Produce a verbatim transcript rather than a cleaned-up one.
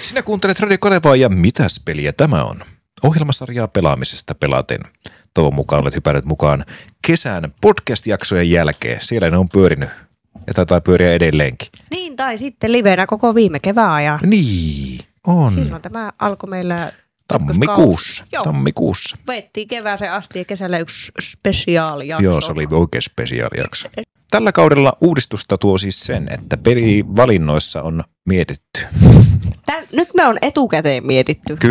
Sinä kuuntelet Radio Kalevaa ja mitäs peliä tämä on? Ohjelmasarjaa pelaamisesta pelaten. Toivon mukaan olet hypännyt mukaan kesän podcast-jaksojen jälkeen. Siellä ne on pyörinyt ja taitaa pyöriä edelleenkin. Niin, tai sitten livenä koko viime kevääajan. Niin, on. Silloin tämä alkoi meillä Tammikuussa. Tammikuussa. Vettiin kevääseen asti ja kesällä yksi spesiaalijakso. Joo, se oli oikein spesiaalijakso. Tällä kaudella uudistusta tuo siis sen, että pelivalinnoissa on mietitty. Tän, nyt me on etukäteen mietitty.